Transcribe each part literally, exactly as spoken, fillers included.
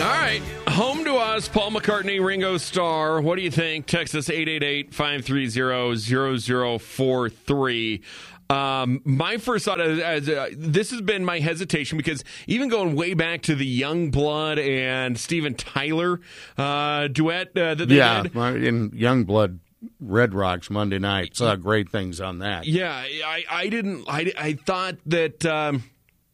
All right, home to us, Paul McCartney, Ringo Starr. What do you think? Text us eight eight eight, five three zero, zero zero four three. Um, my first thought is, as uh, this has been my hesitation because even going way back to the Youngblood and Steven Tyler uh, duet uh, that they yeah, did. in Youngblood, Red Rocks Monday night. Saw great things on that. Yeah, I, I didn't. I, I thought that um,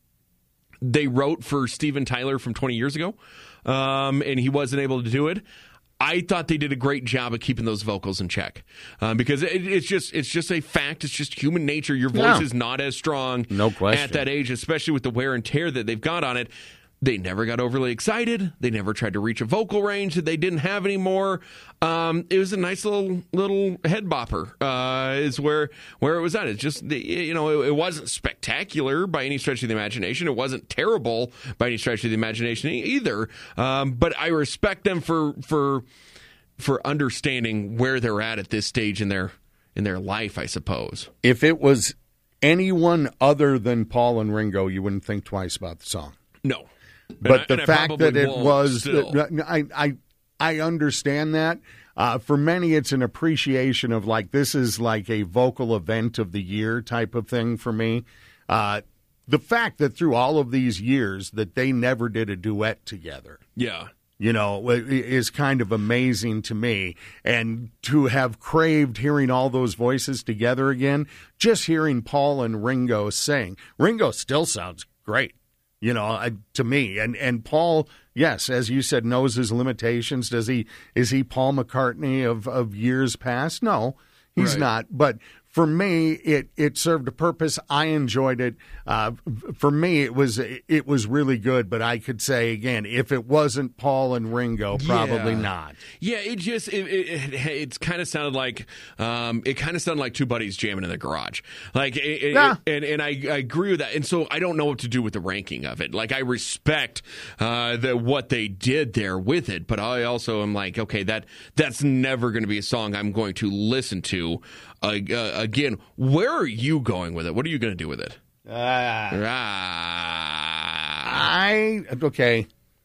they wrote for Steven Tyler from twenty years ago, um, and he wasn't able to do it. I thought they did a great job of keeping those vocals in check um, because it, it's just it's just a fact. It's just human nature. Your voice yeah. is not as strong no question. at that age, especially with the wear and tear that they've got on it. They never got overly excited. They never tried to reach a vocal range that they didn't have anymore. Um, it was a nice little little head bopper. Uh, is where where it was at. It's just you know it, it wasn't spectacular by any stretch of the imagination. It wasn't terrible by any stretch of the imagination either. Um, but I respect them for for for understanding where they're at at this stage in their in their life. I suppose if it was anyone other than Paul and Ringo, you wouldn't think twice about the song. No. But and the I, fact that it was, still. I, I, I understand that. Uh, for many, it's an appreciation of like, this is like a vocal event of the year type of thing for me. Uh, the fact that through all of these years that they never did a duet together. Yeah. You know, is kind of amazing to me. And to have craved hearing all those voices together again, just hearing Paul and Ringo sing. Ringo still sounds great. You know, uh, to me, and and Paul, yes, as you said, knows his limitations. Does he? Is he Paul McCartney of, of years past? No, he's right. not. But for me, it it served a purpose. I enjoyed it. Uh, for me, it was it was really good. But I could say again, if it wasn't Paul and Ringo, probably yeah. not. Yeah, it just it it, it, it kind of sounded like um, it kind of sounded like two buddies jamming in the garage. Like, it, yeah. it, and and I, I agree with that. And so I don't know what to do with the ranking of it. Like, I respect uh, the what they did there with it, but I also am like, okay, that that's never going to be a song I'm going to listen to. Uh, uh, again, where are you going with it? What are you going to do with it? Uh, ah. I okay.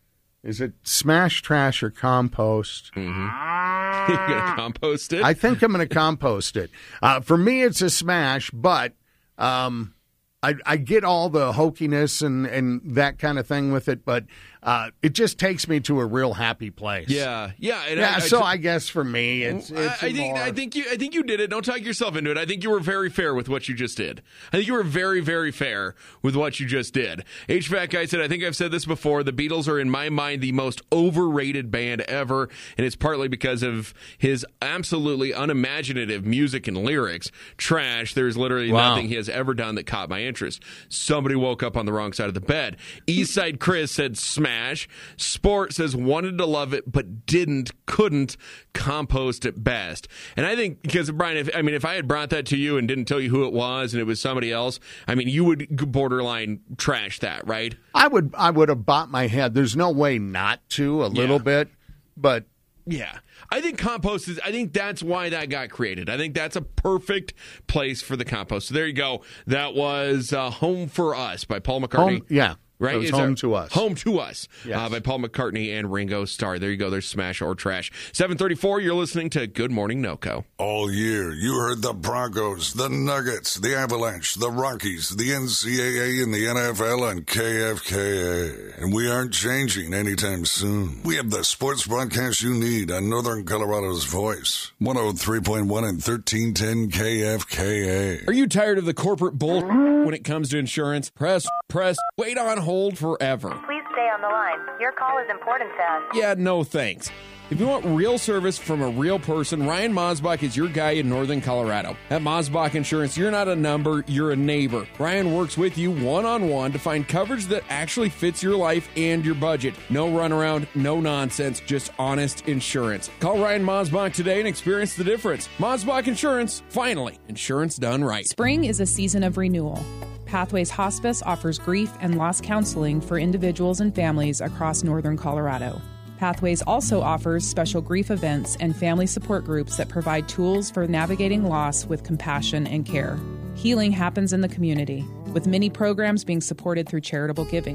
Is it smash, trash, or compost? Mm-hmm. You're going to compost it? I think I'm going to compost it. Uh, for me, it's a smash, but um, I, I get all the hokiness and, and that kind of thing with it, but uh, it just takes me to a real happy place. Yeah, yeah, and yeah. I, I so t- I guess for me, it's, it's I, I think more... I think you I think you did it. Don't talk yourself into it. I think you were very fair with what you just did. I think you were very very fair with what you just did. H V A C guy said, I think I've said this before. The Beatles are in my mind the most overrated band ever, and it's partly because of his absolutely unimaginative music and lyrics. Trash. There's literally Wow. nothing he has ever done that caught my interest. Somebody woke up on the wrong side of the bed. Eastside Chris said smash. Sport says wanted to love it, but didn't, couldn't, compost at best. And I think, because, Brian, if, I mean, if I had brought that to you and didn't tell you who it was and it was somebody else, I mean, you would borderline trash that, right? I would I would have bopped my head. There's no way not to, a little Yeah. bit, but... Yeah. I think compost is, I think that's why that got created. I think that's a perfect place for the compost. So there you go. That was uh, Home for Us by Paul McCartney. Home, yeah. Right? It was It's Home a, to Us. Home to Us Yes. uh, by Paul McCartney and Ringo Starr. There you go. There's smash or trash. seven thirty-four, you're listening to Good Morning NoCo. All year, you heard the Broncos, the Nuggets, the Avalanche, the Rockies, the N C double A, and the N F L on K F K A. And we aren't changing anytime soon. We have the sports broadcast you need on Northern Colorado's voice. one oh three point one and thirteen ten K F K A. Are you tired of the corporate bull when it comes to insurance? Press, press, wait on hold forever. Please stay on the line. Your call is important to us. Yeah, no thanks. If you want real service from a real person, Ryan Mosbach is your guy in Northern Colorado. At Mosbach Insurance, you're not a number, you're a neighbor. Ryan works with you one-on-one to find coverage that actually fits your life and your budget. No runaround, no nonsense, just honest insurance. Call Ryan Mosbach today and experience the difference. Mosbach Insurance, finally, insurance done right. Spring is a season of renewal. Pathways Hospice offers grief and loss counseling for individuals and families across Northern Colorado. Pathways also offers special grief events and family support groups that provide tools for navigating loss with compassion and care. Healing happens in the community, with many programs being supported through charitable giving.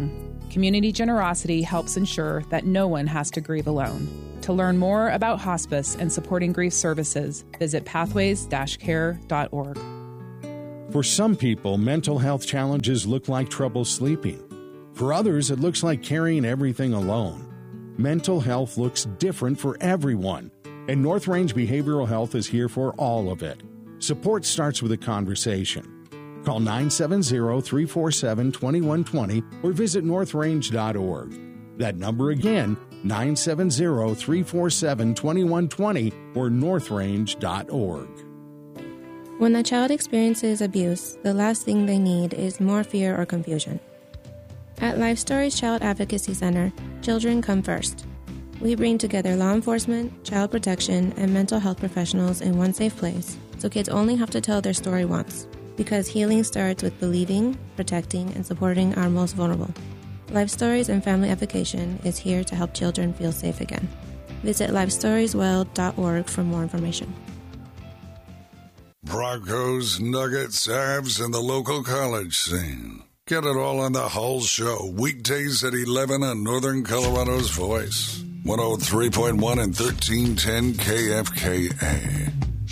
Community generosity helps ensure that no one has to grieve alone. To learn more about hospice and supporting grief services, visit pathways dash care dot org. For some people, mental health challenges look like trouble sleeping. For others, it looks like carrying everything alone. Mental health looks different for everyone, and North Range Behavioral Health is here for all of it. Support starts with a conversation. Call nine seven zero, three four seven, two one two zero or visit north range dot org. That number again, nine seven zero, three four seven, two one two zero or north range dot org. When a child experiences abuse, the last thing they need is more fear or confusion. At Life Stories Child Advocacy Center, children come first. We bring together law enforcement, child protection, and mental health professionals in one safe place, so kids only have to tell their story once. Because healing starts with believing, protecting, and supporting our most vulnerable. Life Stories and Family Advocation is here to help children feel safe again. Visit life stories world dot org for more information. Broncos, Nuggets, Avs, and the local college scene. Get it all on the Hull Show, weekdays at eleven on Northern Colorado's Voice. one oh three point one and thirteen ten K F K A.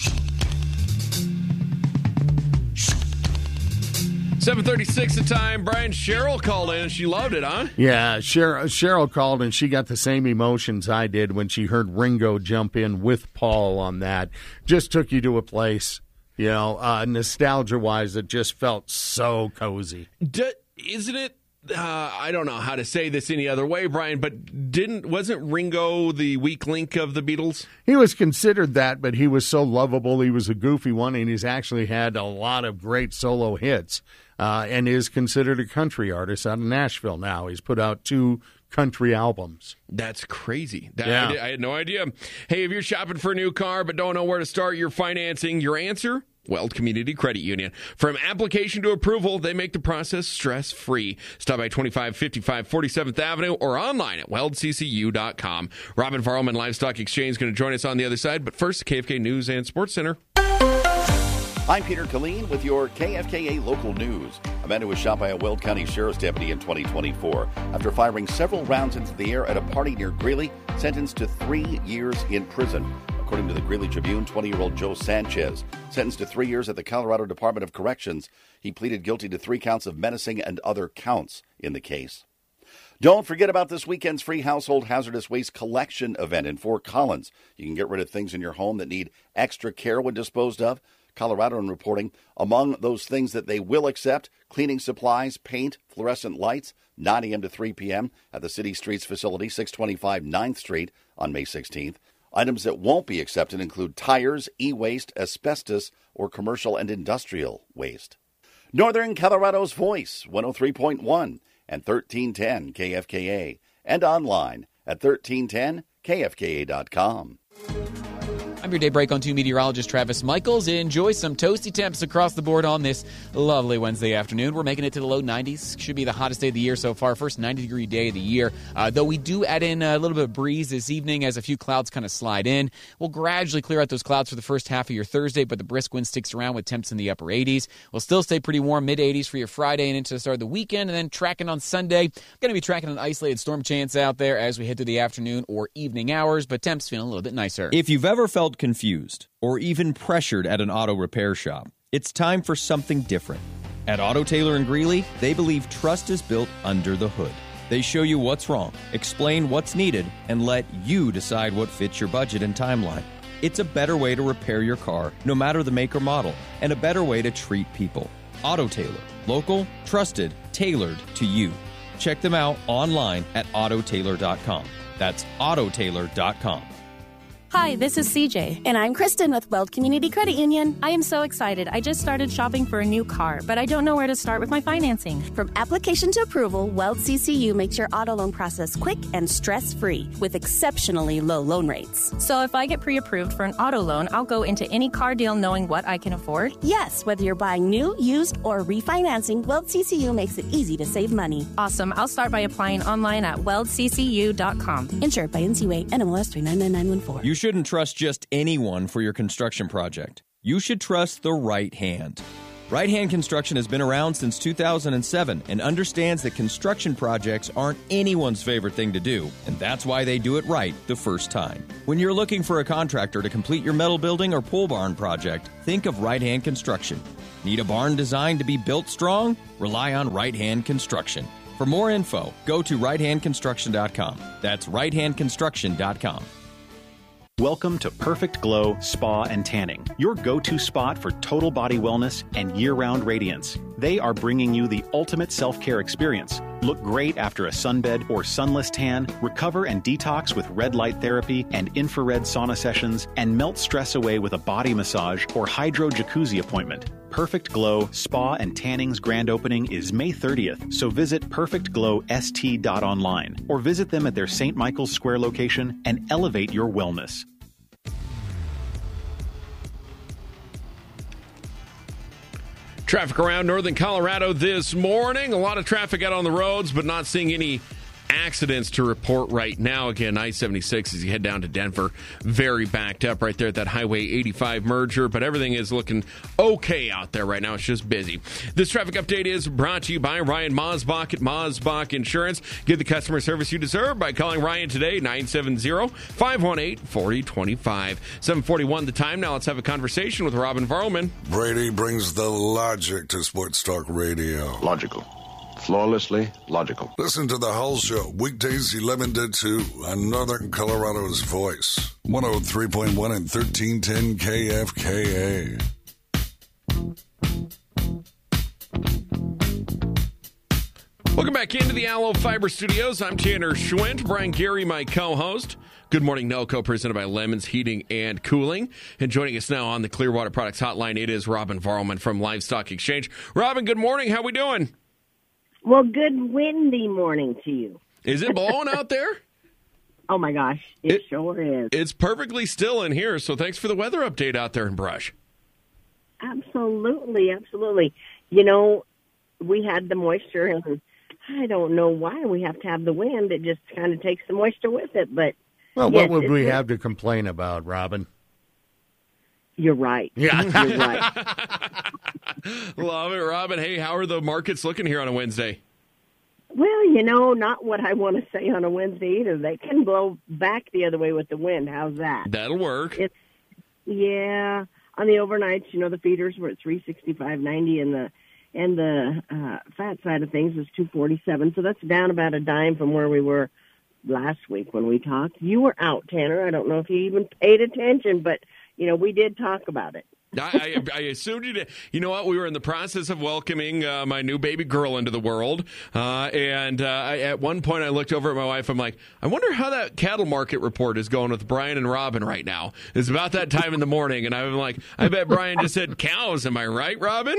seven thirty-six the time. Brian, Cheryl called in. She loved it, huh? Yeah, Cheryl, Cheryl called, and she got the same emotions I did when she heard Ringo jump in with Paul on that. Just took you to a place, you know, uh, nostalgia-wise, that just felt so cozy. D- isn't it? Uh, I don't know how to say this any other way, Brian, but didn't wasn't Ringo the weak link of the Beatles? He was considered that, but he was so lovable. He was a goofy one, and he's actually had a lot of great solo hits. Uh, and is considered a country artist out of Nashville now. He's put out two country albums. That's crazy. That, yeah. I, I had no idea. Hey, if you're shopping for a new car but don't know where to start your financing, your answer? Weld Community Credit Union. From application to approval, they make the process stress-free. Stop by twenty-five fifty-five forty-seventh Avenue or online at weld c c u dot com. Robin Farlman, Livestock Exchange, is going to join us on the other side. But first, the K F K News and Sports Center. I'm Peter Killeen with your K F K A local news. A man who was shot by a Weld County Sheriff's deputy in twenty twenty-four after firing several rounds into the air at a party near Greeley, sentenced to three years in prison. According to the Greeley Tribune, twenty-year-old Joe Sanchez, sentenced to three years at the Colorado Department of Corrections. He pleaded guilty to three counts of menacing and other counts in the case. Don't forget about this weekend's free household hazardous waste collection event in Fort Collins. You can get rid of things in your home that need extra care when disposed of. Coloradoan reporting, among those things that they will accept, cleaning supplies, paint, fluorescent lights, nine a.m. to three p.m. at the City Streets facility, six twenty-five ninth Street on May sixteenth. Items that won't be accepted include tires, e-waste, asbestos, or commercial and industrial waste. Northern Colorado's Voice, one oh three point one and thirteen ten K F K A, and online at thirteen ten K F K A dot com. I'm your day break on two meteorologist Travis Michaels. Enjoy some toasty temps across the board on this lovely Wednesday afternoon. We're making it to the low nineties. Should be the hottest day of the year so far. First ninety-degree day of the year. Uh, though we do add in a little bit of breeze this evening as a few clouds kind of slide in. We'll gradually clear out those clouds for the first half of your Thursday, but the brisk wind sticks around with temps in the upper eighties. We'll still stay pretty warm, mid-eighties for your Friday and into the start of the weekend. And then tracking on Sunday, going to be tracking an isolated storm chance out there as we head through the afternoon or evening hours, but temps feeling a little bit nicer. If you've ever felt confused or even pressured at an auto repair shop, it's time for something different. At Auto Tailor in Greeley, they believe trust is built under the hood. They show you what's wrong, explain what's needed, and let you decide what fits your budget and timeline. It's a better way to repair your car, no matter the make or model, and a better way to treat people. Auto Tailor, local, trusted, tailored to you. Check them out online at auto tailor dot com. That's auto tailor dot com. Hi, this is C J. And I'm Kristen with Weld Community Credit Union. I am so excited. I just started shopping for a new car, but I don't know where to start with my financing. From application to approval, Weld C C U makes your auto loan process quick and stress-free with exceptionally low loan rates. So if I get pre-approved for an auto loan, I'll go into any car deal knowing what I can afford? Yes, whether you're buying new, used, or refinancing, Weld C C U makes it easy to save money. Awesome. I'll start by applying online at weld c c u dot com. Insured by N C U A, N M L S three nine nine nine one four. You shouldn't trust just anyone for your construction project. You should trust the right hand. Right Hand Construction has been around since two thousand seven and understands that construction projects aren't anyone's favorite thing to do, and that's why they do it right the first time. When you're looking for a contractor to complete your metal building or pole barn project, think of Right Hand Construction. Need a barn designed to be built strong? Rely on Right Hand Construction. For more info, go to right hand construction dot com. That's right hand construction dot com. Welcome to Perfect Glow Spa and Tanning, your go-to spot for total body wellness and year-round radiance. They are bringing you the ultimate self-care experience. Look great after a sunbed or sunless tan, recover and detox with red light therapy and infrared sauna sessions, and melt stress away with a body massage or hydro jacuzzi appointment. Perfect Glow Spa and Tanning's grand opening is May thirtieth, so visit perfect glow s t dot online or visit them at their Saint Michael's Square location and elevate your wellness. Traffic around northern Colorado this morning. A lot of traffic out on the roads, but not seeing any accidents to report right now. Again, I seventy-six as you head down to Denver, very backed up right there at that Highway eighty-five merger, but everything is looking okay out there right now. It's just busy. This traffic update is brought to you by Ryan Mosbach at Mosbach Insurance. Get the customer service you deserve by calling Ryan today, nine seven zero, five one eight, four zero two five. seven forty-one the time. Now let's have a conversation with Robin Varlman. Brady brings the logic to Sports Talk Radio. Logical. Flawlessly logical. Listen to The Hull Show, weekdays eleven to two on Northern Colorado's Voice. one oh three point one and thirteen ten K F K A. Welcome back into the Allo Fiber Studios. I'm Tanner Schwint. Brian Gary, my co-host. Good Morning NOCO, presented by Lemons Heating and Cooling. And joining us now on the Clearwater Products Hotline, it is Robin Varlman from Livestock Exchange. Robin, good morning. How we doing? Well, good windy morning to you. Is it blowing out there? Oh, my gosh. It, it sure is. It's perfectly still in here, so thanks for the weather update out there in Brush. Absolutely, absolutely. You know, we had the moisture, and I don't know why we have to have the wind. It just kind of takes the moisture with it. But Well, yes, what would we have to complain about, Robin? You're right. Yeah. You're right. Love it, Robin. Hey, how are the markets looking here on a Wednesday? Well, you know, not what I want to say on a Wednesday either. They can blow back the other way with the wind. How's that? That'll work. It's, yeah. On the overnights, you know, the feeders were at three sixty-five ninety, and the and the uh, fat side of things is two forty-seven. So that's down about a dime from where we were last week when we talked. You were out, Tanner. I don't know if you even paid attention, but you know, we did talk about it. I, I, I assumed you did. You know what? We were in the process of welcoming uh, my new baby girl into the world. Uh, and uh, I, at one point, I looked over at my wife. I'm like, I wonder how that cattle market report is going with Brian and Robin right now. It's about that time in the morning. And I'm like, I bet Brian just said cows. Am I right, Robin?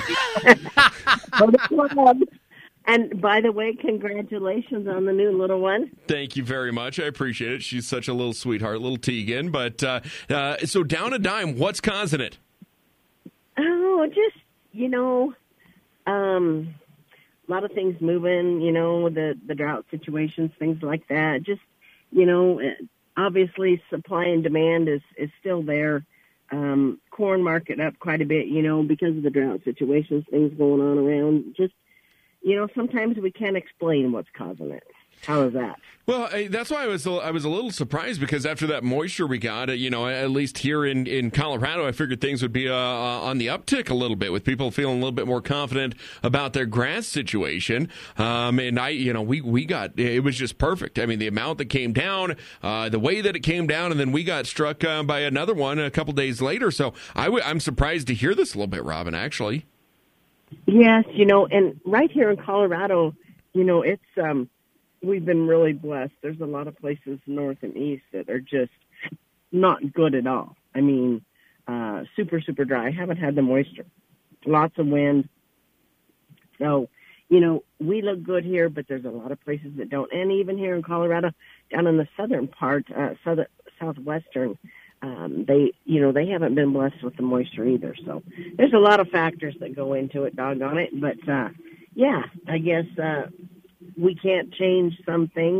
And by the way, congratulations on the new little one. Thank you very much. I appreciate it. She's such a little sweetheart, little Tegan. But uh, uh, so down a dime, what's causing it? Oh, just, you know, um, a lot of things moving, you know, the, the drought situations, things like that. Just, you know, obviously supply and demand is, is still there. Um, corn market up quite a bit, you know, because of the drought situations, things going on around. Just, you know, sometimes we can't explain what's causing it. How is that? Well, I, that's why I was I was a little surprised, because after that moisture we got, uh, you know, at least here in, in Colorado, I figured things would be uh, uh, on the uptick a little bit, with people feeling a little bit more confident about their grass situation. Um, and I, you know, we, we got, it was just perfect. I mean, the amount that came down, uh, the way that it came down, and then we got struck uh, by another one a couple days later. So I w- I'm surprised to hear this a little bit, Robin, actually. Yes, you know, and right here in Colorado, you know, it's, um, we've been really blessed. There's a lot of places north and east that are just not good at all. I mean, uh, super, super dry. I haven't had the moisture. Lots of wind. So, you know, we look good here, but there's a lot of places that don't. And even here in Colorado, down in the southern part, uh, southern, southwestern, um, they, you know, they haven't been blessed with the moisture either. So there's a lot of factors that go into it, doggone it. But, uh, yeah, I guess, uh, we can't change some things.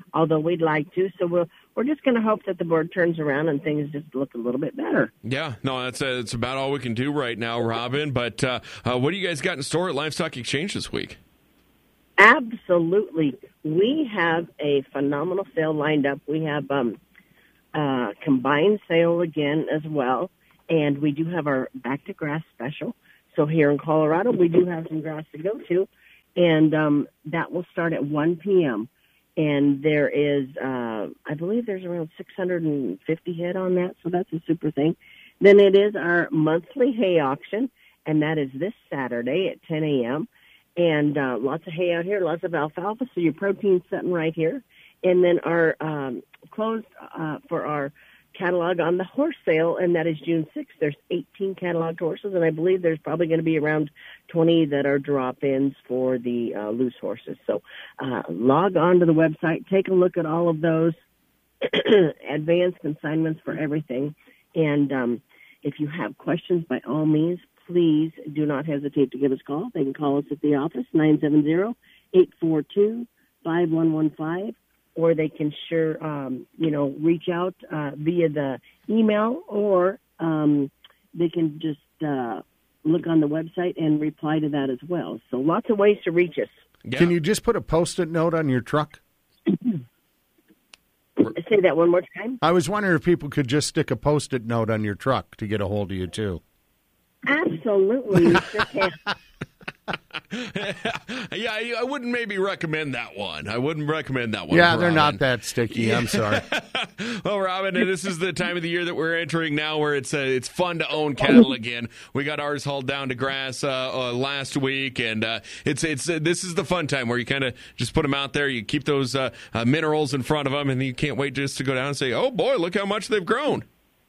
although we'd like to. So we'll, we're just going to hope that the board turns around and things just look a little bit better. Yeah, no, that's uh, that's about all we can do right now, Robin. But uh, uh, what do you guys got in store at Livestock Exchange this week? Absolutely. We have a phenomenal sale lined up. We have um, uh, combined sale again as well, and we do have our Back to Grass special. So here in Colorado, we do have some grass to go to, and um, that will start at one p.m., and there is, uh, I believe there's around six hundred fifty head on that, so that's a super thing. Then it is our monthly hay auction, and that is this Saturday at ten a.m., and uh, lots of hay out here, lots of alfalfa, so your protein's sitting right here. And then our um, closed uh, for our catalog on the horse sale, and that is June sixth. There's eighteen cataloged horses, and I believe there's probably going to be around twenty that are drop-ins for the uh, loose horses. So uh, log on to the website, take a look at all of those, advanced consignments for everything. And um, if you have questions, by all means, please do not hesitate to give us a call. They can call us at the office, nine seven zero, eight four two, five one one five. Or they can sure, um, you know, reach out uh, via the email, or um, they can just uh, look on the website and reply to that as well. So lots of ways to reach us. Yeah. Can you just put a Post-it note on your truck? Say that one more time. I was wondering if people could just stick a Post-it note on your truck to get a hold of you, too. Absolutely. You sure can. Yeah, I, I wouldn't maybe recommend that one. I wouldn't recommend that one. Yeah, Robin. they're not that sticky. I'm sorry. Well, Robin, this is the time of the year that we're entering now where it's uh, it's fun to own cattle again. We got ours hauled down to grass uh, uh, last week, and uh, it's it's uh, this is the fun time where you kind of just put them out there. You keep those uh, uh, minerals in front of them, and you can't wait just to go down and say, oh, boy, look how much they've grown.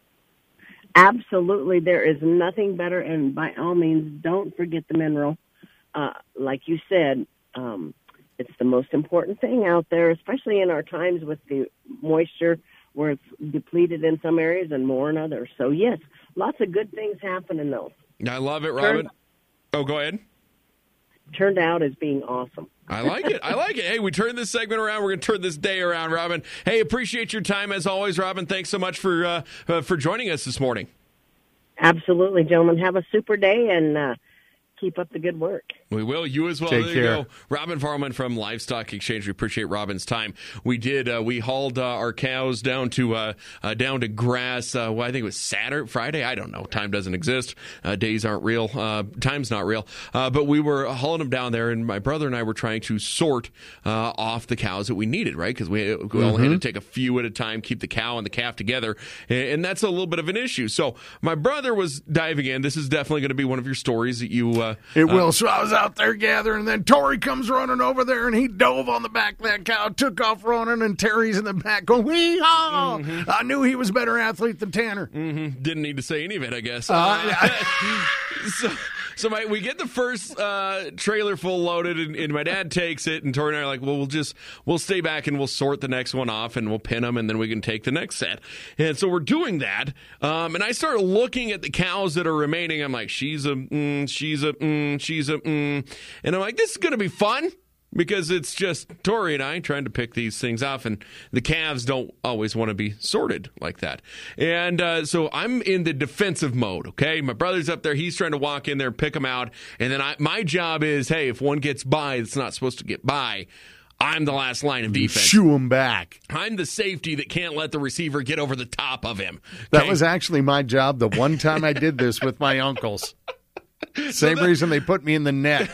Absolutely. There is nothing better, and by all means, don't forget the mineral. Uh, like you said, um, it's the most important thing out there, especially in our times with the moisture where it's depleted in some areas and more in others. So, yes, lots of good things happening, though. I love it, Robin. Turned, oh, go ahead. Turned out as being awesome. I like it. I like it. Hey, we turned this segment around. We're going to turn this day around, Robin. Hey, appreciate your time as always, Robin. Thanks so much for uh, uh, for joining us this morning. Absolutely, gentlemen. Have a super day, and uh, keep up the good work. We will. You as well. Take there care. you go. Robin Farman from Livestock Exchange. We appreciate Robin's time. We did. Uh, we hauled uh, our cows down to uh, uh, down to grass. Uh, well, I think it was Saturday, Friday. I don't know. Time doesn't exist. Uh, days aren't real. Uh, time's not real. Uh, but we were hauling them down there, and my brother and I were trying to sort uh, off the cows that we needed, right? Because we, we mm-hmm. only had to take a few at a time, keep the cow and the calf together, and, and that's a little bit of an issue. So my brother was diving in. This is definitely going to be one of your stories that you. Uh, it will. Uh, so I was out there gathering, and then Tori comes running over there, and he dove on the back of that cow, took off running, and Terry's in the back going, wee-haw! Mm-hmm. I knew he was a better athlete than Tanner. Mm-hmm. Didn't need to say any of it, I guess. Uh, uh, so, so my, we get the first uh, trailer full loaded, and, and my dad takes it, and Tori and I are like, well, we'll just, we'll stay back, and we'll sort the next one off, and we'll pin them, and then we can take the next set. And so we're doing that, um, and I start looking at the cows that are remaining. I'm like, she's a, mm, she's a, mm, she's a, mm. And I'm like, this is going to be fun because it's just Tori and I trying to pick these things off, and the calves don't always want to be sorted like that. And uh, so I'm in the defensive mode, okay? My brother's up there. He's trying to walk in there and pick them out. And then I, my job is, hey, if one gets by that's not supposed to get by, I'm the last line of defense. Shoo him back. I'm the safety that can't let the receiver get over the top of him. Okay? That was actually my job the one time I did this with my uncles. Same so that, reason they put me in the net.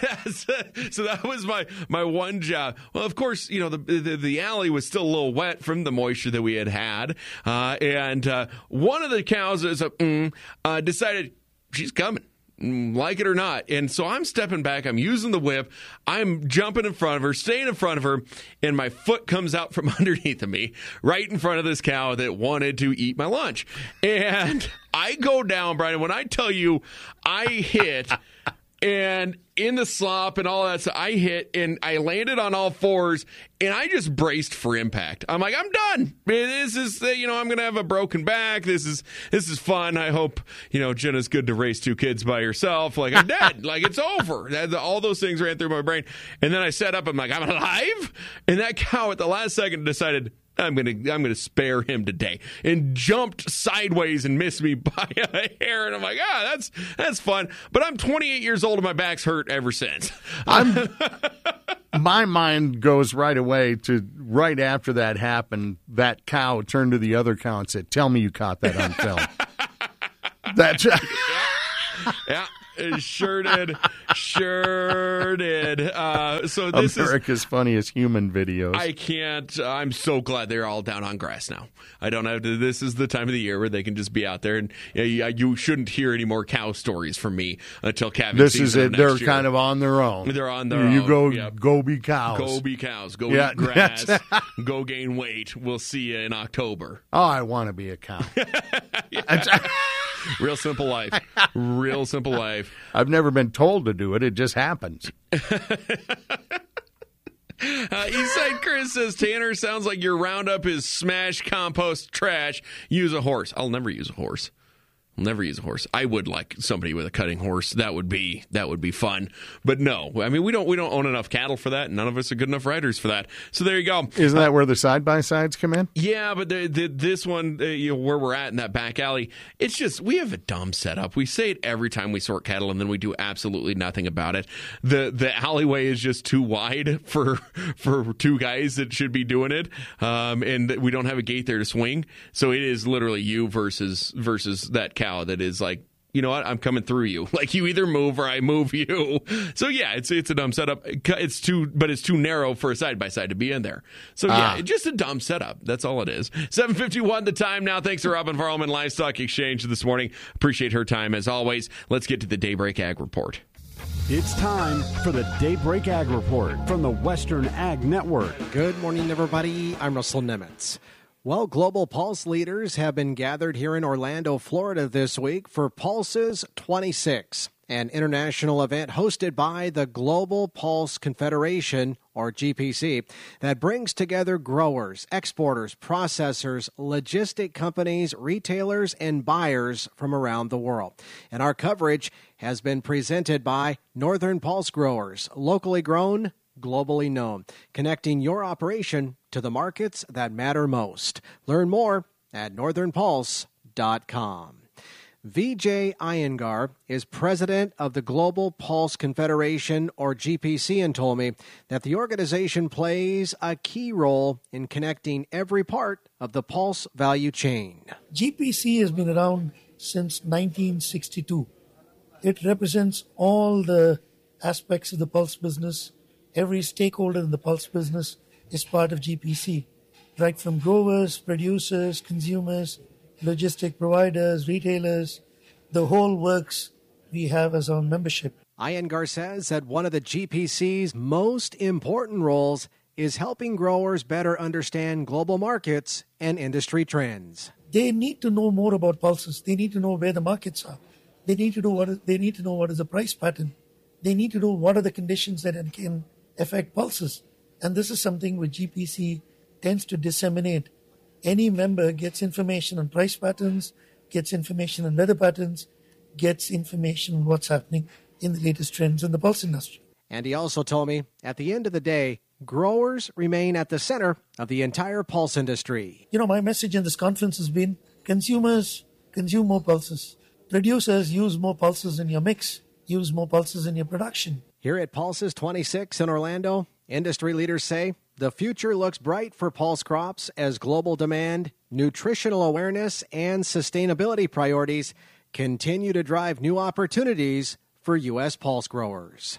So that was my, my one job. Well, of course, you know, the, the the alley was still a little wet from the moisture that we had had. Uh, and uh, one of the cows is a, mm, uh, decided she's coming. Like it or not. And so I'm stepping back. I'm using the whip. I'm jumping in front of her, staying in front of her, and my foot comes out from underneath of me right in front of this cow that wanted to eat my lunch. And I go down, Brian. When I tell you I hit And in the slop and all that stuff, I hit and I landed on all fours and I just braced for impact. I'm like, I'm done. This is, you know, I'm going to have a broken back. This is, this is fun. I hope, you know, Jenna's good to raise two kids by herself. Like, I'm dead. Like, it's over. All those things ran through my brain. And then I sat up. I'm like, I'm alive. And that cow at the last second decided, I'm gonna I'm gonna spare him today, and jumped sideways and missed me by a hair, and I'm like, ah, that's that's fun. But I'm twenty-eight years old and my back's hurt ever since. I'm, my mind goes right away to right after that happened. That cow turned to the other cow and said, "Tell me you caught that on film." That's yeah. yeah. It sure did. Sure did. Uh, so this America's is funniest human videos. I can't. Uh, I'm so glad they're all down on grass now. I don't have to. This is the time of the year where they can just be out there, and you, know, you shouldn't hear any more cow stories from me until calving This season is it. Next They're year. kind of on their own. They're on their you own. You go, yep. go be cows. Go be cows. Go yeah, eat grass. Go gain weight. We'll see you in October. Oh, I want to be a cow. Real simple life. Real simple life. I've never been told to do it. It just happens. Uh, Eastside Chris says, Tanner, sounds like your roundup is smash, compost, trash. Use a horse. I'll never use a horse. I'll never use a horse. I would like somebody with a cutting horse. That would be that would be fun. But no, I mean we don't we don't own enough cattle for that. None of us are good enough riders for that. So there you go. Isn't that uh, where the side by sides come in? Yeah, but the, the, this one, uh, you know, where we're at in that back alley, it's just we have a dumb setup. We say it every time we sort cattle, and then we do absolutely nothing about it. the The alleyway is just too wide for for two guys that should be doing it, um, and we don't have a gate there to swing. So it is literally you versus versus that cow. That is like, you know what, I'm coming through you. Like you either move or I move you. So yeah, it's it's a dumb setup. It's too, but it's too narrow for a side by side to be in there. So yeah, ah. just a dumb setup. That's all it is. seven fifty-one the time now. Thanks to Robin Farlman Livestock Exchange this morning. Appreciate her time as always. Let's get to the Daybreak Ag Report. It's time for the Daybreak Ag Report from the Western Ag Network. Good morning, everybody. I'm Russell Nemitz. Well, Global Pulse leaders have been gathered here in Orlando, Florida this week for Pulses twenty-six, an international event hosted by the Global Pulse Confederation, or G P C, that brings together growers, exporters, processors, logistic companies, retailers, and buyers from around the world. And our coverage has been presented by Northern Pulse Growers, locally grown, globally known, connecting your operation to the markets that matter most. Learn more at northern pulse dot com. Vijay Iyengar is president of the Global Pulse Confederation, or G P C, and told me that the organization plays a key role in connecting every part of the pulse value chain. G P C has been around since nineteen sixty-two. It represents all the aspects of the pulse business. Every stakeholder in the pulse business is part of G P C, right from growers, producers, consumers, logistic providers, retailers, the whole works we have as our membership. Iyengar says that one of the G P C's most important roles is helping growers better understand global markets and industry trends. They need to know more about pulses. They need to know where the markets are. They need to know what is, they need to know what is the price pattern. They need to know what are the conditions that can affect pulses. And this is something which G P C tends to disseminate. Any member gets information on price patterns, gets information on weather patterns, gets information on what's happening in the latest trends in the pulse industry. And he also told me, at the end of the day, growers remain at the center of the entire pulse industry. You know, my message in this conference has been consumers consume more pulses. Producers use more pulses in your mix, use more pulses in your production. Here at Pulses twenty-six in Orlando, industry leaders say the future looks bright for pulse crops as global demand, nutritional awareness, and sustainability priorities continue to drive new opportunities for U S pulse growers.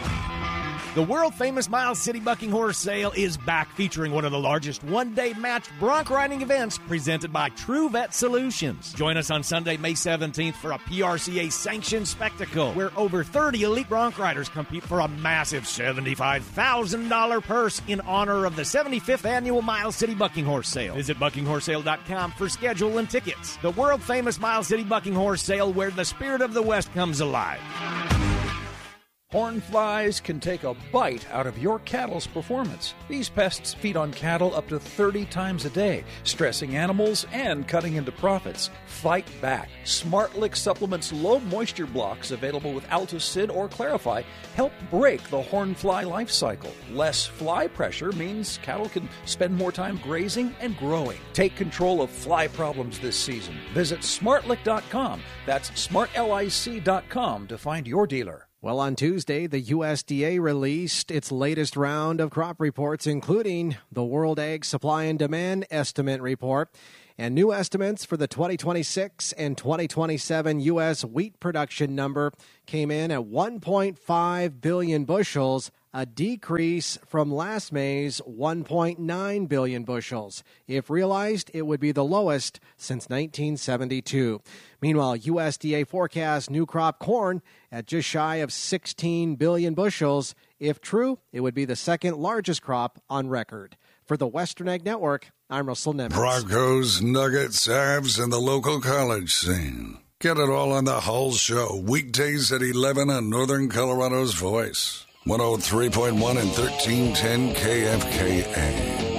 The world-famous Miles City Bucking Horse Sale is back, featuring one of the largest one-day matched bronc riding events presented by True Vet Solutions. Join us on Sunday, May seventeenth for a P R C A-sanctioned spectacle where over thirty elite bronc riders compete for a massive seventy-five thousand dollars purse in honor of the seventy-fifth Annual Miles City Bucking Horse Sale. Visit bucking horse sale dot com for schedule and tickets. The world-famous Miles City Bucking Horse Sale, where the spirit of the West comes alive. Horn flies can take a bite out of your cattle's performance. These pests feed on cattle up to thirty times a day, stressing animals and cutting into profits. Fight back. SmartLick Supplement's low moisture blocks, available with Altosid or Clarify, help break the horn fly life cycle. Less fly pressure means cattle can spend more time grazing and growing. Take control of fly problems this season. Visit smartlick dot com. That's smart lic dot com to find your dealer. Well, on Tuesday, the U S D A released its latest round of crop reports, including the World Ag Supply and Demand Estimate Report and new estimates for the twenty twenty-six and twenty twenty-seven U S wheat production number came in at one point five billion bushels, a decrease from last May's one point nine billion bushels. If realized, it would be the lowest since nineteen seventy-two. Meanwhile, U S D A forecasts new crop corn at just shy of sixteen billion bushels. If true, it would be the second largest crop on record. For the Western Ag Network, I'm Russell Nimitz. Broncos, Nuggets, Avs, and the local college scene. Get it all on the Hull Show, weekdays at eleven on Northern Colorado's Voice. one oh three point one and thirteen ten K F K A.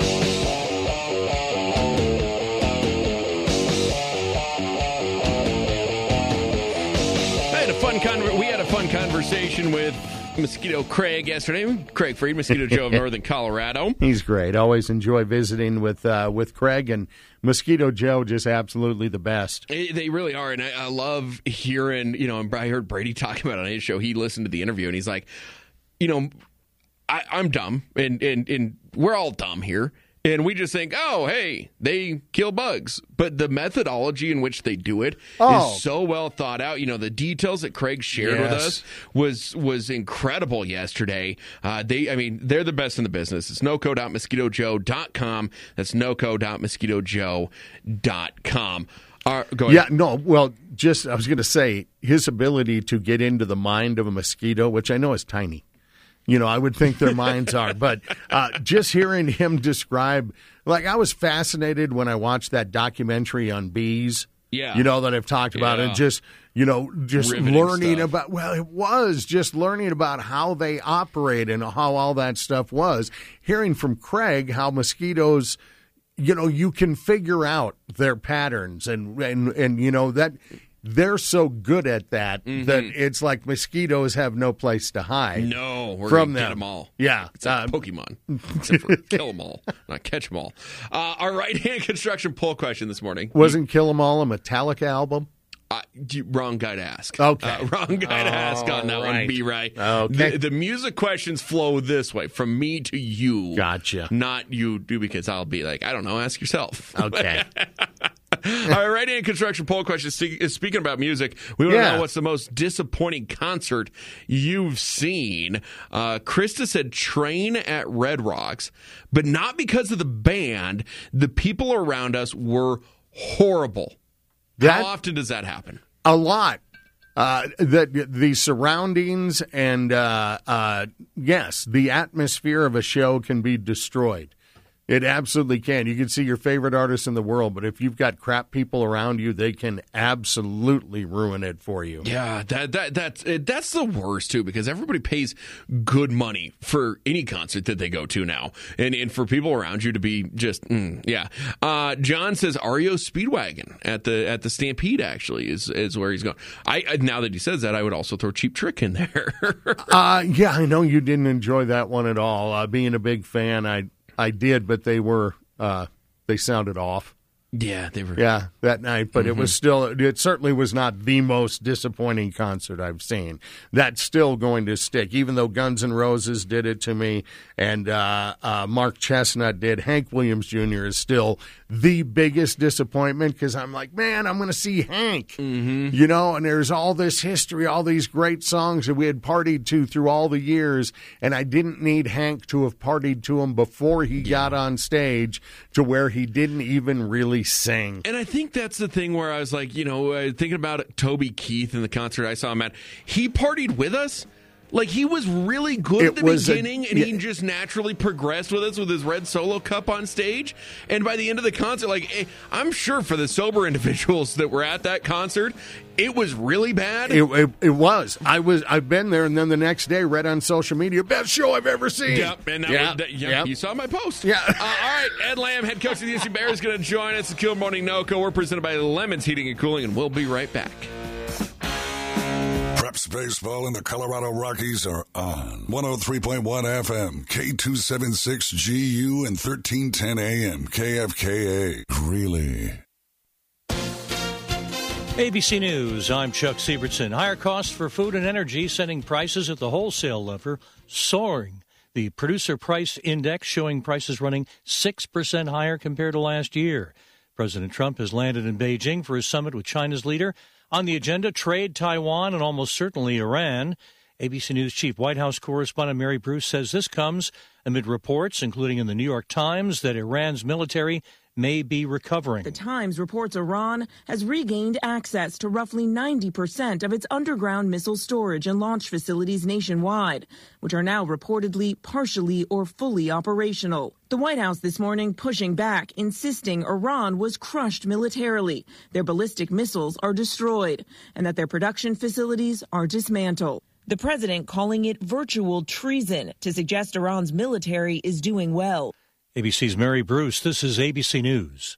I had a fun con- we had a fun conversation with Mosquito Craig yesterday. Craig Freed, Mosquito Joe of Northern Colorado. He's great. Always enjoy visiting with uh, with Craig, and Mosquito Joe just absolutely the best. They really are, and I, I love hearing, you know, I heard Brady talking about it on his show. He listened to the interview, and he's like, you know, I, I'm dumb, and, and, and we're all dumb here. And we just think, oh, hey, they kill bugs. But the methodology in which they do it oh. is so well thought out. You know, the details that Craig shared yes. with us was was incredible yesterday. Uh, they, I mean, they're the best in the business. It's noco dot mosquito joe dot com. That's noco dot mosquito joe dot com. Uh, go ahead. Yeah, no, well, just, I was going to say, his ability to get into the mind of a mosquito, which I know is tiny. You know, I would think their minds are. But uh, just hearing him describe, like, I was fascinated when I watched that documentary on bees. Yeah. You know, that I've talked about. Yeah. And just, you know, just Riveting learning stuff. about, well, it was just learning about how they operate and how all that stuff was. Hearing from Craig how mosquitoes, you know, you can figure out their patterns and, and, and you know, that they're so good at that mm-hmm. that it's like mosquitoes have no place to hide. No, we're from going to them. get them all. Yeah. It's like uh, Pokemon, except for kill them all, not catch them all. Uh, our right-hand construction poll question this morning. Wasn't Kill 'Em All a Metallica album? Uh, you, wrong guy to ask. Okay. Uh, wrong guy to ask on that right. one, B. Right. Okay. The, the music questions flow this way, from me to you. Gotcha. Not you, do because I'll be like, I don't know, ask yourself. Okay. Our right-hand construction poll question is speaking about music. We want to Yeah. know what's the most disappointing concert you've seen. Uh, Krista said Train at Red Rocks, but not because of the band. The people around us were horrible. That- How often does that happen? A lot. Uh, the, the surroundings and, uh, uh, yes, the atmosphere of a show can be destroyed. It absolutely can. You can see your favorite artists in the world, but if you've got crap people around you, they can absolutely ruin it for you. Yeah, that that that's it, that's the worst too, because everybody pays good money for any concert that they go to now, and and for people around you to be just mm, yeah. Uh, John says R E O Speedwagon at the at the Stampede actually is is where he's going. I, I now that he says that, I would also throw Cheap Trick in there. uh, yeah, I know you didn't enjoy that one at all. Uh, being a big fan, I. I did, but they were uh, they sounded off. Yeah, they were. Yeah, that night, but Mm-hmm. it was still. It certainly was not the most disappointing concert I've seen. That's still going to stick, even though Guns N' Roses did it to me, and uh, uh, Mark Chestnut did. Hank Williams Junior is still the biggest disappointment because I'm like, man, I'm going to see Hank, mm-hmm. you know. And there's all this history, all these great songs that we had partied to through all the years, and I didn't need Hank to have partied to them before he yeah. got on stage to where he didn't even really sing. And I think that's the thing where I was like, you know, uh, thinking about Toby Keith in the concert I saw him at. He partied with us Like, he was really good It at the was a- beginning, and yeah. he just naturally progressed with us with his red Solo cup on stage. And by the end of the concert, like, eh, I'm sure for the sober individuals that were at that concert, it was really bad. It, it, it was. I was. I've been there, and then the next day, read on social media, best show I've ever seen. Yep, and that Yeah, was, that, yep, yep. you saw my post. Yeah. Uh, all right, Ed Lamb, head coach of the U C Bears, is going to join us at Kill Morning NoCo. We're presented by Lemons Heating and Cooling, and we'll be right back. Preps baseball in the Colorado Rockies are on one oh three point one F M, K two seventy-six G U, and thirteen ten A M, K F K A. Greeley. A B C News, I'm Chuck Siebertson. Higher costs for food and energy sending prices at the wholesale level soaring. The Producer Price Index showing prices running six percent higher compared to last year. President Trump has landed in Beijing for his summit with China's leader. On the agenda, trade, Taiwan, and almost certainly Iran. A B C News chief White House correspondent Mary Bruce says this comes amid reports, including in the New York Times, that Iran's military may be recovering. The Times reports Iran has regained access to roughly ninety percent of its underground missile storage and launch facilities nationwide, which are now reportedly partially or fully operational. The White House this morning pushing back, insisting Iran was crushed militarily, their ballistic missiles are destroyed, and that their production facilities are dismantled. The president calling it virtual treason to suggest Iran's military is doing well. A B C's Mary Bruce, this is A B C News.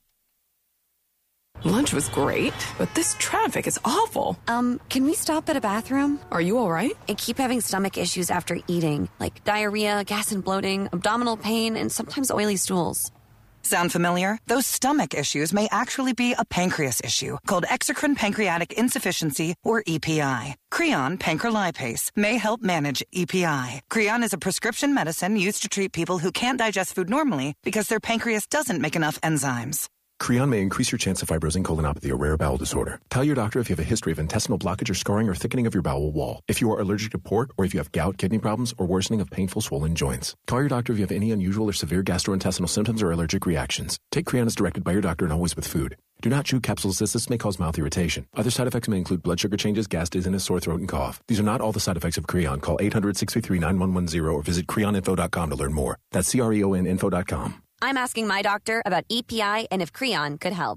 Lunch was great, but this traffic is awful. Um, can we stop at a bathroom? Are you all right? I keep having stomach issues after eating, like diarrhea, gas and bloating, abdominal pain, and sometimes oily stools. Sound familiar? Those stomach issues may actually be a pancreas issue called exocrine pancreatic insufficiency, or E P I. Creon pancrelipase may help manage E P I. Creon is a prescription medicine used to treat people who can't digest food normally because their pancreas doesn't make enough enzymes. Creon may increase your chance of fibrosing colonopathy, a rare bowel disorder. Tell your doctor if you have a history of intestinal blockage or scarring or thickening of your bowel wall, if you are allergic to pork, or if you have gout, kidney problems, or worsening of painful swollen joints. Call your doctor if you have any unusual or severe gastrointestinal symptoms or allergic reactions. Take Creon as directed by your doctor and always with food. Do not chew capsules as this may cause mouth irritation. Other side effects may include blood sugar changes, gas, dizziness, sore throat, and cough. These are not all the side effects of Creon. Call eight hundred, six three three, nine one one zero or visit creon info dot com to learn more. That's C R E O N info dot com. I'm asking my doctor about E P I and if Creon could help.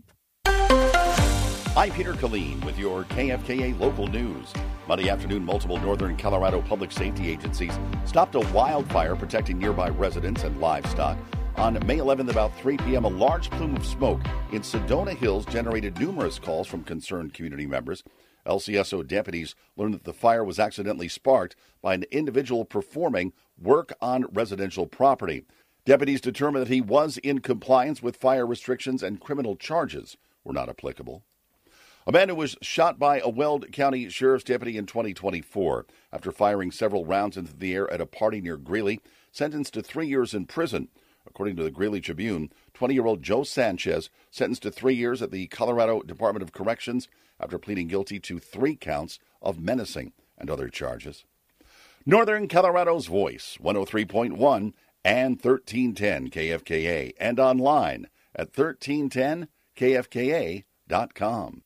I'm Peter Killeen with your K F K A local news. Monday afternoon, multiple northern Colorado public safety agencies stopped a wildfire protecting nearby residents and livestock. On May eleventh, about three p.m., a large plume of smoke in Sedona Hills generated numerous calls from concerned community members. L C S O deputies learned that the fire was accidentally sparked by an individual performing work on residential property. Deputies determined that he was in compliance with fire restrictions and criminal charges were not applicable. A man who was shot by a Weld County Sheriff's deputy in twenty twenty-four after firing several rounds into the air at a party near Greeley, sentenced to three years in prison. According to the Greeley Tribune, twenty-year-old Joe Sanchez sentenced to three years at the Colorado Department of Corrections after pleading guilty to three counts of menacing and other charges. Northern Colorado's Voice, one oh three point one and thirteen ten K F K A, and online at thirteen ten K F K A dot com.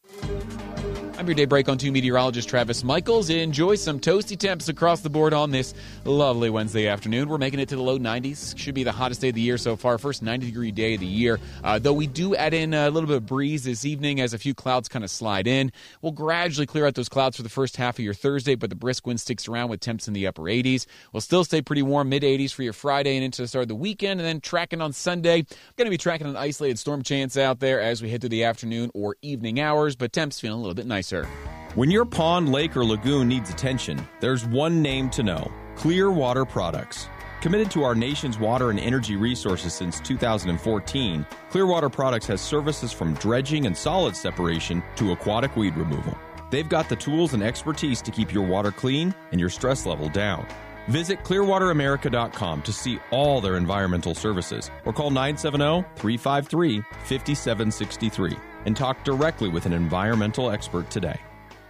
I'm your daybreak on two meteorologist Travis Michaels. Enjoy some toasty temps across the board on this lovely Wednesday afternoon. We're making it to the low nineties. Should be the hottest day of the year so far. First ninety-degree day of the year. Uh, though we do add in a little bit of breeze this evening as a few clouds kind of slide in. We'll gradually clear out those clouds for the first half of your Thursday, but the brisk wind sticks around with temps in the upper eighties. We'll still stay pretty warm, mid-eighties for your Friday and into the start of the weekend. And then tracking on Sunday, going to be tracking an isolated storm chance out there as we head through the afternoon or evening hours, but temps feeling a little bit nicer. When your pond, lake, or lagoon needs attention, there's one name to know: Clearwater Products. Committed to our nation's water and energy resources since two thousand fourteen, Clearwater Products has services from dredging and solid separation to aquatic weed removal. They've got the tools and expertise to keep your water clean and your stress level down. Visit clearwater america dot com to see all their environmental services or call nine seven zero, three five three, five seven six three and talk directly with an environmental expert today.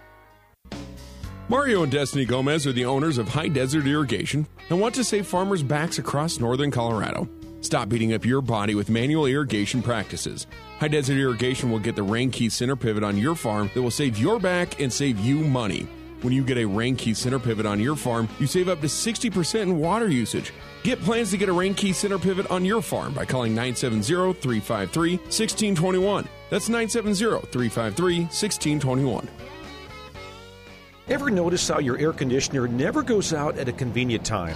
Mario and Destiny Gomez are the owners of High Desert Irrigation and want to save farmers' backs across northern Colorado. Stop beating up your body with manual irrigation practices. High Desert Irrigation will get the Rain Key center pivot on your farm that will save your back and save you money. When you get a Rain Key center pivot on your farm, you save up to sixty percent in water usage. Get plans to get a Rain Key center pivot on your farm by calling nine seven zero, three five three, one six two one. That's nine seven zero, three five three, one six two one. Ever notice how your air conditioner never goes out at a convenient time?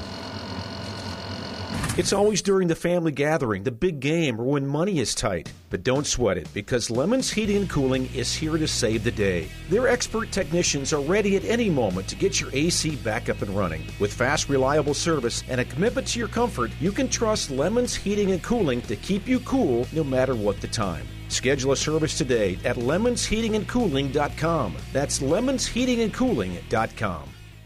It's always during the family gathering, the big game, or when money is tight. But don't sweat it, because Lemons Heating and Cooling is here to save the day. Their expert technicians are ready at any moment to get your A C back up and running. With fast, reliable service and a commitment to your comfort, you can trust Lemons Heating and Cooling to keep you cool no matter what the time. Schedule a service today at lemons heating and cooling dot com. That's lemons heating and cooling dot com.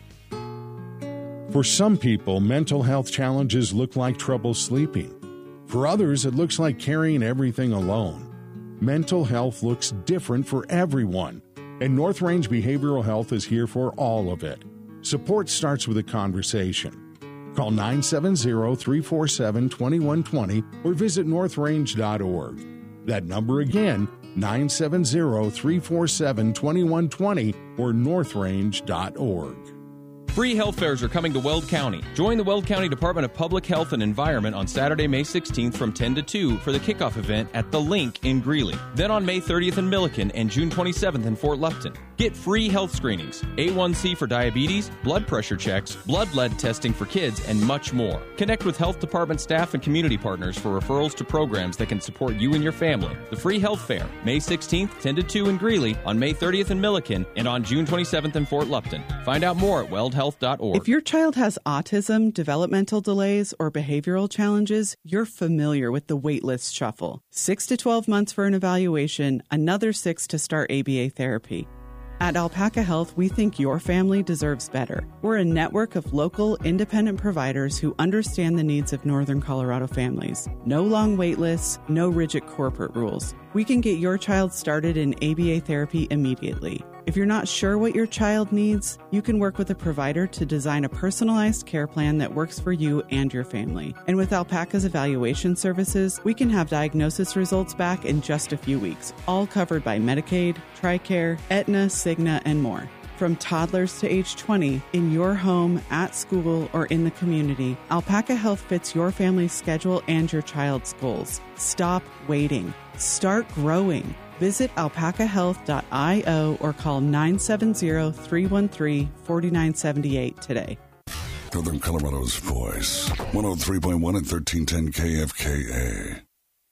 For some people, mental health challenges look like trouble sleeping. For others, it looks like carrying everything alone. Mental health looks different for everyone, and North Range Behavioral Health is here for all of it. Support starts with a conversation. Call nine seven zero, three four seven, two one two zero or visit north range dot org. That number again, nine seven zero, three four seven, two one two zero or north range dot org. Free health fairs are coming to Weld County. Join the Weld County Department of Public Health and Environment on Saturday, May sixteenth from ten to two for the kickoff event at The Link in Greeley. Then on May thirtieth in Milliken and June twenty-seventh in Fort Lupton. Get free health screenings, A one C for diabetes, blood pressure checks, blood lead testing for kids, and much more. Connect with health department staff and community partners for referrals to programs that can support you and your family. The free health fair, May sixteenth, ten to two in Greeley, on May thirtieth in Milliken, and on June twenty-seventh in Fort Lupton. Find out more at weld health dot org. If your child has autism, developmental delays, or behavioral challenges, you're familiar with the waitlist shuffle. Six to twelve months for an evaluation, another six to start A B A therapy. At Alpaca Health, we think your family deserves better. We're a network of local, independent providers who understand the needs of Northern Colorado families. No long wait lists, no rigid corporate rules. We can get your child started in A B A therapy immediately. If you're not sure what your child needs, you can work with a provider to design a personalized care plan that works for you and your family. And with Alpaca's evaluation services, we can have diagnosis results back in just a few weeks, all covered by Medicaid, TRICARE, Aetna, Cigna, and more. From toddlers to age twenty, in your home, at school, or in the community, Alpaca Health fits your family's schedule and your child's goals. Stop waiting. Start growing. Visit alpaca health dot io or call nine seven zero, three one three, four nine seven eight today. Northern Colorado's voice, one oh three point one and thirteen ten K F K A.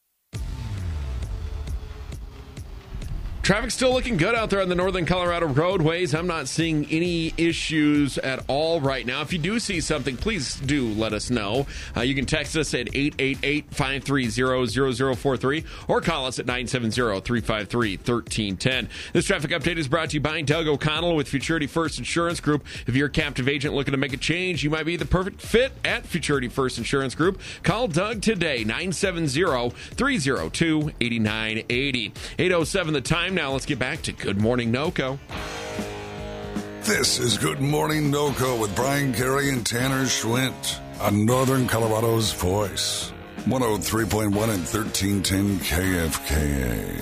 Traffic's still looking good out there on the Northern Colorado roadways. I'm not seeing any issues at all right now. If you do see something, please do let us know. Uh, you can text us at eight eight eight, five three zero, zero zero four three or call us at nine seven zero, three five three, one three one zero. This traffic update is brought to you by Doug O'Connell with Futurity First Insurance Group. If you're a captive agent looking to make a change, you might be the perfect fit at Futurity First Insurance Group. Call Doug today, nine seven zero, three zero two, eight nine eight zero. eight oh seven the time. Now let's get back to Good Morning NoCo. This is Good Morning NoCo with Brian Carey and Tanner Schwint on Northern Colorado's voice, one oh three point one and thirteen ten K F K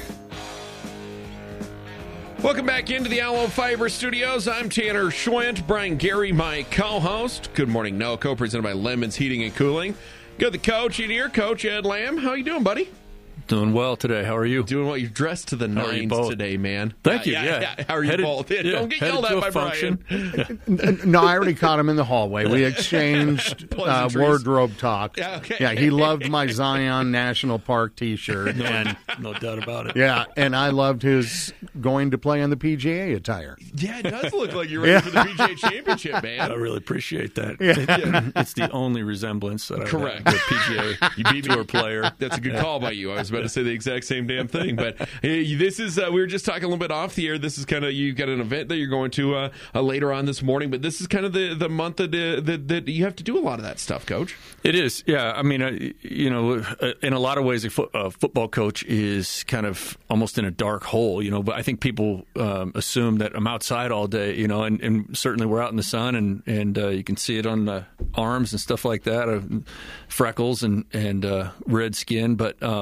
A. Welcome back into the Allo Fiber Studios. I'm Tanner Schwint, Brian Gary, my co-host. Good Morning NoCo, presented by Lemons Heating and Cooling. Got the coach in here, Coach Ed Lamb. How you doing, buddy? Doing well today. How are you? Doing well. You're dressed to the nines today, man. Thank yeah, you. Yeah. yeah. yeah. How are you headed, both? Yeah, yeah, don't get yelled at by function. Brian. No, I already caught him in the hallway. We exchanged uh, wardrobe talk. Yeah, okay. Yeah, he loved my Zion National Park T-shirt. No, and, no doubt about it. Yeah, and I loved his going to play on the P G A attire. Yeah, it does look like you're ready Yeah. for the P G A Championship, man. I really appreciate that. Yeah. It- it's the only resemblance that I Correct. have with P G A You beat me. Tour player. That's a good call by you. I was about to say the exact same damn thing, but hey, this is uh, we were just talking a little bit off the air. This is kind of you've got an event that you're going to uh, uh, later on this morning, but this is kind of the the month that, uh, that that you have to do a lot of that stuff, Coach. It is, yeah. I mean, uh, you know, uh, in a lot of ways, a, fo- a football coach is kind of almost in a dark hole, you know. But I think people um, assume that I'm outside all day, you know, and, and certainly we're out in the sun, and and uh, you can see it on the arms and stuff like that, uh, freckles and and uh, red skin. But um,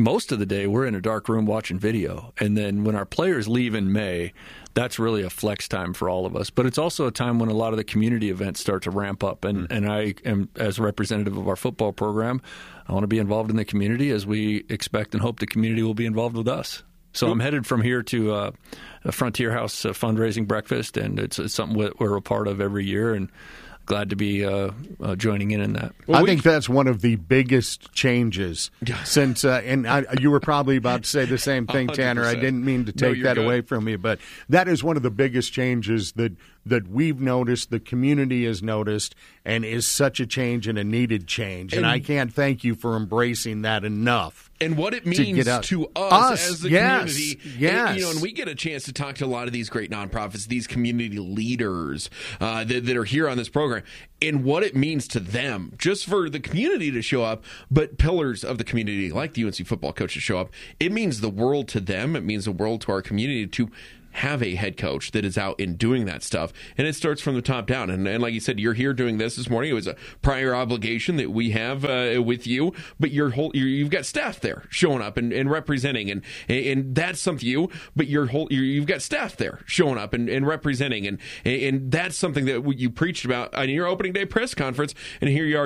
most of the day we're in a dark room watching video. And then when our players leave in May, that's really a flex time for all of us. But it's also a time when a lot of the community events start to ramp up. And, and I am, as representative of our football program, I want to be involved in the community as we expect and hope the community will be involved with us. So I'm headed from here to uh, a Frontier House uh, fundraising breakfast, and it's, it's something we're a part of every year, and glad to be uh, uh, joining in in that. Well, I think that's one of the biggest changes since, uh, and I, you were probably about to say the same thing, Tanner. I didn't mean to take no, that good. away from you, but that is one of the biggest changes that that we've noticed, the community has noticed, and is such a change and a needed change. And, and I can't thank you for embracing that enough. And what it means to, to us, us as the yes, community. Yes. And, you know, and we get a chance to talk to a lot of these great nonprofits, these community leaders uh, that, that are here on this program, and what it means to them, just for the community to show up, but pillars of the community, like the U N C football coach, to show up. It means the world to them. It means the world to our community to have a head coach that is out and doing that stuff. And it starts from the top down. And, and like you said, you're here doing this this morning. It was a prior obligation that we have uh, with you, but your whole, you're, you've got staff there showing up and, and representing. And, and that's something you, but your whole, you've got staff there showing up and, and representing. And, and that's something that you preached about on your opening day press conference. And here you are